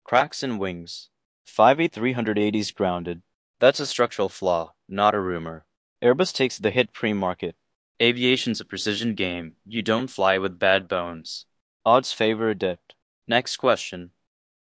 Cracks in wings. 5A380's grounded. That's a structural flaw, not a rumor. Airbus takes the hit pre-market. Aviation's a precision game. You don't fly with bad bones. Odds favor adept. Next question.